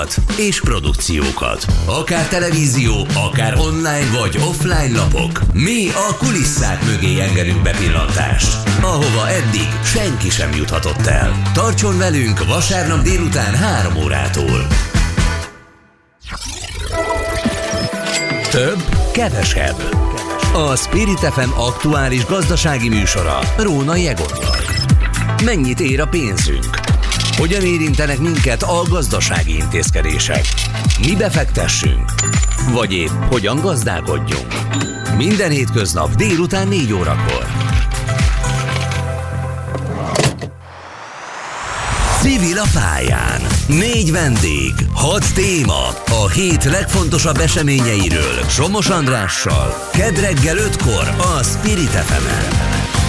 és produkciókat. Akár televízió, akár online vagy offline lapok. Mi a kulisszák mögé engedünk bepillantást, ahova eddig senki sem juthatott el. Tartson velünk vasárnap délután 3 órától. Több, kevesebb. A Spirit FM aktuális gazdasági műsora Rónai Egonnal. Mennyit ér a pénzünk? Hogyan érintenek minket a gazdasági intézkedések? Mi befektessünk? Vagy épp hogyan gazdálkodjunk? Minden hétköznap délután 4 órakor. Civil a pályán. 4 vendég, 6 téma. A hét legfontosabb eseményeiről Somos Andrással. Kedd reggel 5-kor a Spirit FM-en.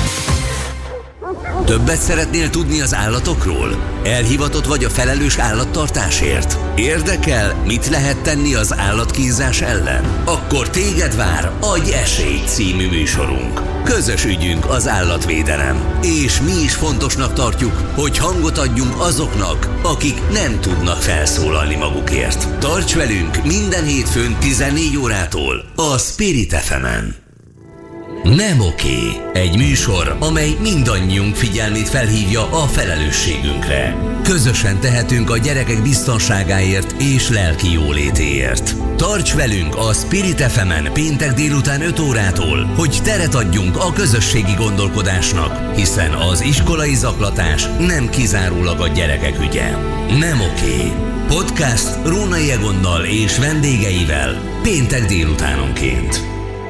Többet szeretnél tudni az állatokról? Elhivatott vagy a felelős állattartásért? Érdekel, mit lehet tenni az állatkínzás ellen? Akkor téged vár Adj esélyt című műsorunk. Közös ügyünk az állatvédelem. És mi is fontosnak tartjuk, hogy hangot adjunk azoknak, akik nem tudnak felszólalni magukért. Tarts velünk minden hétfőn 14 órától a Spirit FM-en. Nem oké. Egy műsor, amely mindannyiunk figyelmét felhívja a felelősségünkre. Közösen tehetünk a gyerekek biztonságáért és lelki jólétéért. Tarts velünk a Spirit FM-en péntek délután 5 órától, hogy teret adjunk a közösségi gondolkodásnak, hiszen az iskolai zaklatás nem kizárólag a gyerekek ügye. Nem oké. Podcast Rónai Egonnal és vendégeivel péntek délutánonként.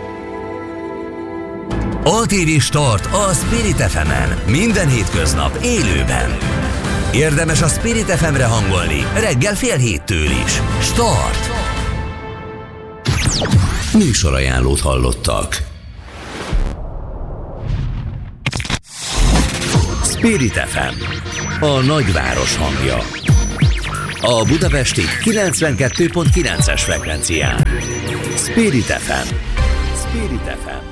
ATV Start a Spirit FM-en. Minden hétköznap élőben. Érdemes a Spirit FM-re hangolni reggel 6:30 is. Start! Műsorajánlót hallottak. Spirit FM, a nagyváros hangja. A budapesti 92.9-es frekvencián. Spirit FM. Spirit FM.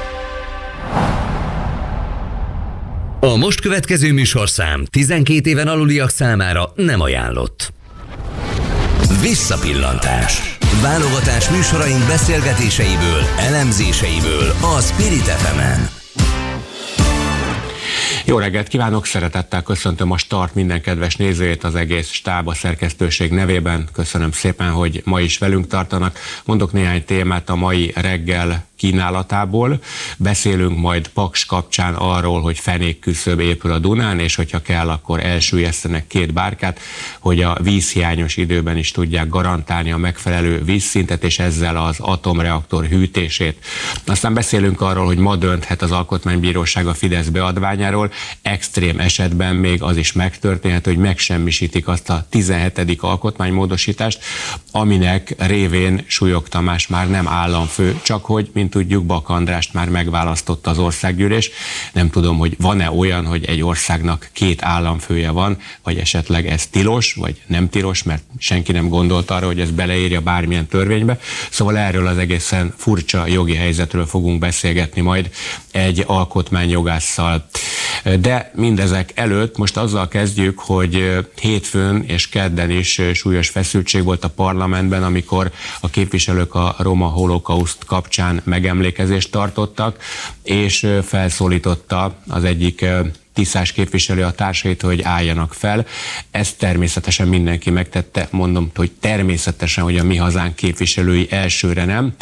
A most következő műsorszám 12 éven aluliak számára nem ajánlott. Visszapillantás. Válogatás műsoraink beszélgetéseiből, elemzéseiből a Spirit FM-en. Jó reggelt kívánok, szeretettel köszöntöm a Start minden kedves nézőjét, az egész stáb, a szerkesztőség nevében. Köszönöm szépen, hogy ma is velünk tartanak. Mondok néhány témát a mai reggel kínálatából. Beszélünk majd Paks kapcsán arról, hogy fenékküszöb épül a Dunán, és hogyha kell, akkor elsüllyesztenek 2 bárkát, hogy a vízhiányos időben is tudják garantálni a megfelelő vízszintet, és ezzel az atomreaktor hűtését. Aztán beszélünk arról, hogy ma dönthet az Alkotmánybíróság a Fidesz beadványáról. Extrém esetben még az is megtörténhet, hogy megsemmisítik azt a 17. alkotmánymódosítást, aminek révén Súlyog Tamás már nem államfő, csak hogy, mint tudjuk, Bak Andrást már megválasztotta az országgyűlés. Nem tudom, hogy van-e olyan, hogy egy országnak 2 államfője van, vagy esetleg ez tilos, vagy nem tilos, mert senki nem gondolt arra, hogy ez beleírja bármilyen törvénybe. Szóval erről az egészen furcsa jogi helyzetről fogunk beszélgetni majd egy alkotmányjogásszal. De mindezek előtt most azzal kezdjük, hogy hétfőn és kedden is súlyos feszültség volt a parlamentben, amikor a képviselők a roma holokauszt kapcsán megemlékezést tartottak, és felszólította az egyik tisztás képviselő a társait, hogy álljanak fel. Ezt természetesen mindenki megtette, mondom, hogy természetesen, hogy a Mi Hazánk képviselői elsőre nem,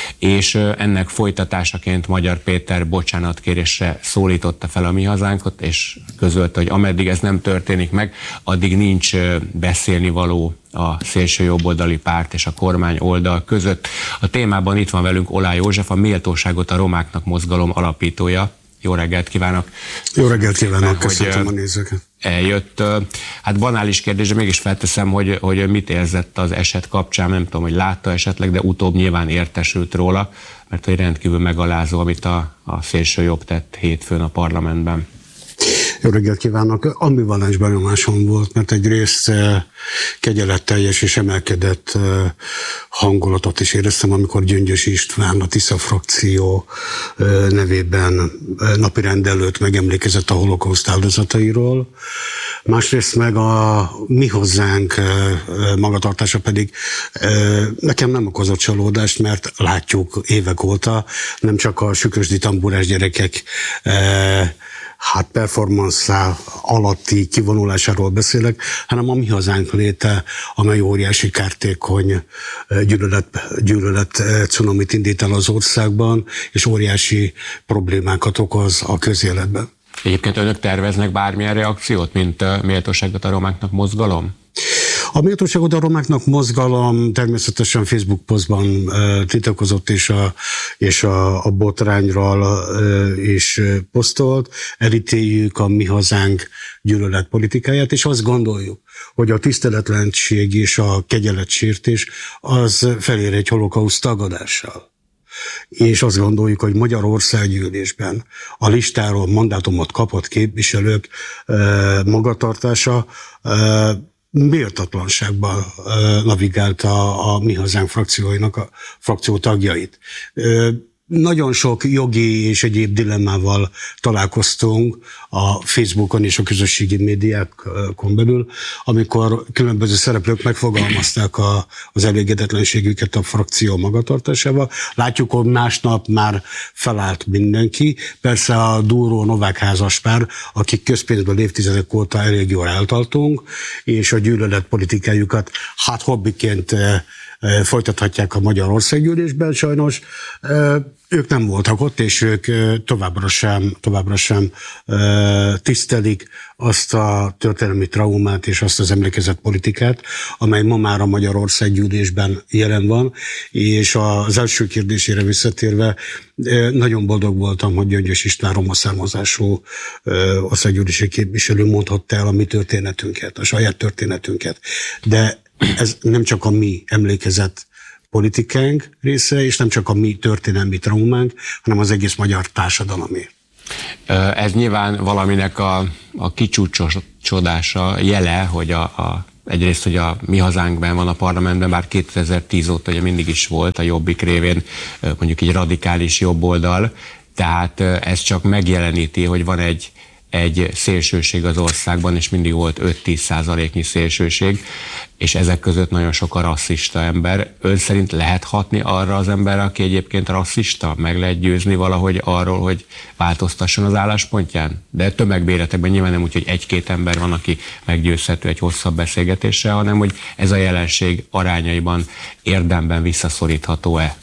és ennek folytatásaként Magyar Péter bocsánatkérésre szólította fel a Mi Hazánkot, és közölte, hogy ameddig ez nem történik meg, addig nincs beszélnivaló a szélső jobboldali párt és a kormány oldal között. A témában itt van velünk Olá József, a Méltóságot a romáknak mozgalom alapítója. Jó reggelt kívánok! Jó reggelt kívánok, köszöntöm a nézőket! Eljött. Hát banális kérdés, de mégis felteszem, hogy mit érzett az eset kapcsán, nem tudom, hogy látta esetleg, de utóbb nyilván értesült róla, mert hogy rendkívül megalázó, amit a szélső jobb tett hétfőn a parlamentben. Jó reggelt kívánok! Ambivalens benyomásom volt, mert egyrészt kegyeletteljes és emelkedett hangulatot is éreztem, amikor Gyöngyös István a Tisza frakció nevében napirend előtt megemlékezett a holokauszt áldozatairól. Másrészt meg a Mi Hozzánk magatartása pedig nekem nem okozott csalódást, mert látjuk évek óta, nem csak a sükrösdi tamburás gyerekek performanszál alatti kivonulásáról beszélek, hanem a Mi Hazánk léte, amely óriási kártékony gyűlölet cunamit indít el az országban, és óriási problémákat okoz a közéletben. Egyébként önök terveznek bármilyen reakciót, mint Méltóságot a romáknak mozgalom? A Méltóságot a romáknak mozgalom természetesen Facebook posztban tiltakozott, és a botrányról is posztolt. Elítéljük a Mi Hazánk gyűlöletpolitikáját, és azt gondoljuk, hogy a tiszteletlenség és a kegyeletsértés az felér egy holokauszt tagadással. És azt gondoljuk, hogy Magyarországgyűlésben a listáról mandátumot kapott képviselők magatartása méltatlanságban navigálta a Mi Hazánk frakcióinak a frakció tagjait. Nagyon sok jogi és egyéb dilemmával találkoztunk a Facebookon és a közösségi médiákon belül, amikor különböző szereplők megfogalmazták az elégedetlenségüket a frakció magatartásával. Látjuk, hogy másnap már felállt mindenki. Persze a Dúró Novák házaspár, akik közpénzből évtizedek óta elég jól eltartunk, és a gyűlöletpolitikájukat hobbiként folytathatják a Magyarországgyűlésben sajnos. Ők nem voltak ott, és ők továbbra sem tisztelik azt a történelmi traumát és azt az emlékezetpolitikát, amely ma már a Magyarországgyűlésben jelen van, és az első kérdésére visszatérve nagyon boldog voltam, hogy Gyöngyös István roma származású országgyűlési képviselő mondhatta el a mi történetünket, a saját történetünket. De ez nem csak a mi emlékezet politikánk része, és nem csak a mi történelmi traumánk, hanem az egész magyar társadalomé. Ez nyilván valaminek a kicsúcsodása jele, hogy egyrészt, hogy a Mi Hazánkban van a parlamentben, bár 2010 óta ugye mindig is volt a Jobbik révén mondjuk egy radikális jobboldal, tehát ez csak megjeleníti, hogy van egy szélsőség az országban, és mindig volt 5-10%-nyi szélsőség, és ezek között nagyon sok a rasszista ember. Ön szerint lehet hatni arra az emberre, aki egyébként rasszista? Meg lehet győzni valahogy arról, hogy változtasson az álláspontján? De tömegbéletekben nyilván nem úgy, hogy egy-két ember van, aki meggyőzhető egy hosszabb beszélgetéssel, hanem hogy ez a jelenség arányaiban érdemben visszaszorítható-e?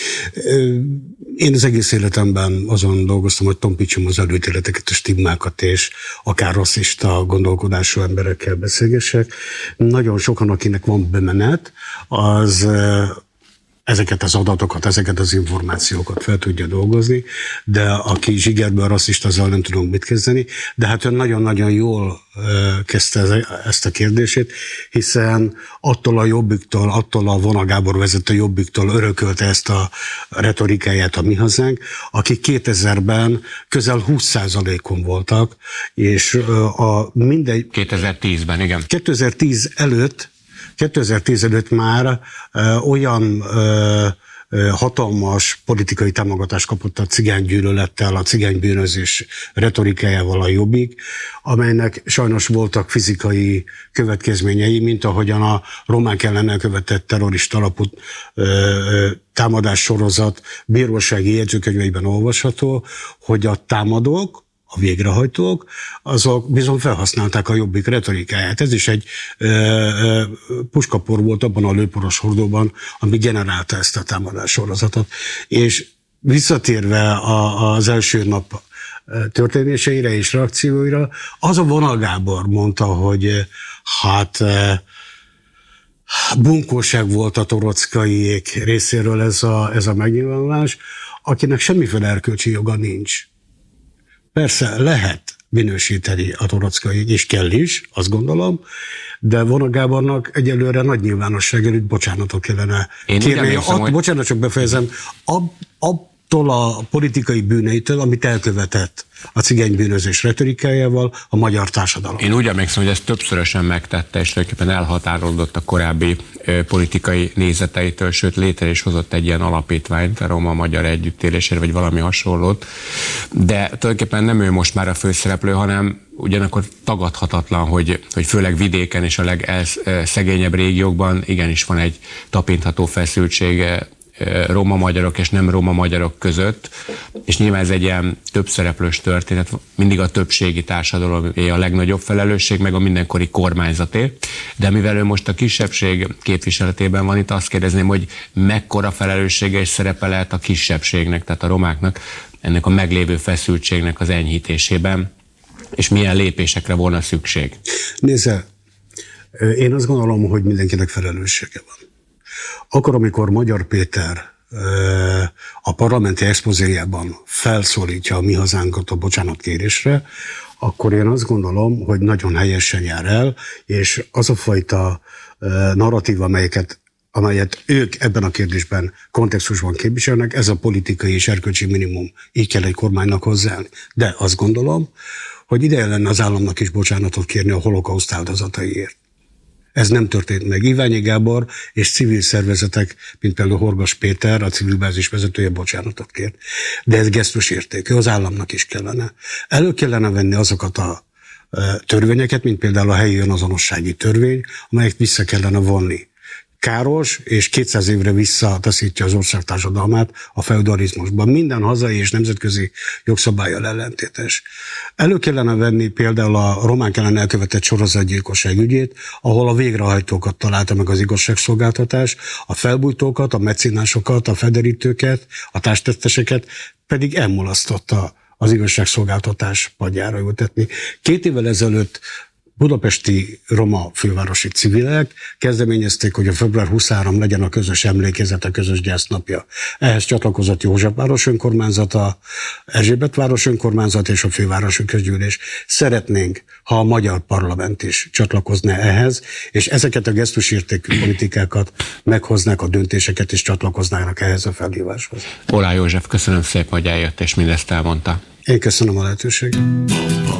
Én az egész életemben azon dolgoztam, hogy tompítsam az előítéleteket, a stigmákat, és akár rasszista gondolkodású emberekkel beszélgessek. Nagyon sokan, akinek van bemenet, az ezeket az adatokat, ezeket az információkat fel tudja dolgozni, de aki zsigerből rasszista, azzal nem tudunk mit kezdeni. De hát ön nagyon-nagyon jól kezdte ezt a kérdését, hiszen attól a Jobbiktól, attól a Vona Gábor vezető Jobbiktól örökölte ezt a retorikáját a Mi Hazánk, akik 2000-ben közel 20%-on voltak, és 2010-ben, igen. 2010 előtt már olyan hatalmas politikai támogatást kapott a cigánygyűlölettel, a cigánybűnözés retorikájával a Jobbik, amelynek sajnos voltak fizikai következményei, mint ahogyan a romák ellen elkövetett terrorista alapú támadás sorozat bírósági jegyzőkönyveiben olvasható, hogy a támadók, a végrehajtók, azok bizony felhasználták a Jobbik retorikáját. Ez is egy puskapor volt abban a lőporos hordóban, ami generálta ezt a támadás sorozatot. És visszatérve az első nap történéseire és reakcióira, az a Vona Gábor mondta, hogy bunkóság volt a Toroczkaiék részéről ez a megnyilvánulás, akinek semmiféle erkölcsi joga nincs. Persze lehet minősíteni a Toroczkai, és kell is, azt gondolom, de Vona Gábornak egyelőre nagy nyilvánosság előtt bocsánatot kellene kérni. Bocsánat, csak befejezem. attól a politikai bűneitől, amit elkövetett a cigánybűnözés retorikájával a magyar társadalom. Én úgy emlékszem, hogy ezt többszörösen megtette, és tulajdonképpen elhatárolódott a korábbi politikai nézeteitől, sőt létre is hozott egy ilyen alapítványt, a roma-magyar együttélésére, vagy valami hasonlót. De tulajdonképpen nem ő most már a főszereplő, hanem ugyanakkor tagadhatatlan, hogy főleg vidéken és a legszegényebb régiókban igenis van egy tapintható feszültség roma magyarok és nem roma magyarok között, és nyilván ez egy ilyen többszereplős történet, mindig a többségi társadalomé a legnagyobb felelősség, meg a mindenkori kormányzaté, de mivel ő most a kisebbség képviseletében van, itt azt kérdezném, hogy mekkora felelőssége és szerepe lehet a kisebbségnek, tehát a romáknak, ennek a meglévő feszültségnek az enyhítésében, és milyen lépésekre volna szükség? Nézze, én azt gondolom, hogy mindenkinek felelőssége van. Akkor, amikor Magyar Péter a parlamenti expozéjában felszólítja a mi hazánkat a bocsánatkérésre, akkor én azt gondolom, hogy nagyon helyesen jár el, és az a fajta narratív, amelyet ők ebben a kérdésben kontextusban képviselnek, ez a politikai és erkölcsi minimum. Így kell egy kormánynak hozzáállni. De azt gondolom, hogy ideje lenne az államnak is bocsánatot kérni a holokauszt áldozataiért. Ez nem történt meg. Iványi Gábor és civil szervezetek, mint például Horgas Péter, a civil bázis vezetője bocsánatot kért. De ez gesztusértékű, az államnak is kellene. Elő kellene venni azokat a törvényeket, mint például a helyi önazonossági törvény, amelyet vissza kellene vonni. Káros és 200 évre visszataszítja az ország társadalmát a feudalizmusban. Minden hazai és nemzetközi jogszabállyal ellentétes. Elő kellene venni például a román ellen elkövetett sorozatgyilkosság ügyét, ahol a végrehajtókat találta meg az igazságszolgáltatás, a felbújtókat, a mecénásokat, a federítőket, a társtetteseket pedig elmulasztotta az igazságszolgáltatás padjára ültetni. 2 évvel ezelőtt budapesti roma fővárosi civilek kezdeményezték, hogy a február 23 legyen a közös emlékezet, a közös gyásznapja. Ehhez csatlakozott Józsefváros önkormányzata, Erzsébetváros önkormányzat és a fővárosi közgyűlés. Szeretnénk, ha a magyar parlament is csatlakozna ehhez, és ezeket a gesztusértékű politikákat meghoznák, a döntéseket és csatlakoznának ehhez a felhíváshoz. Oláh József, köszönöm szépen, hogy eljött és mindezt elmondta. Én köszönöm a lehetőséget.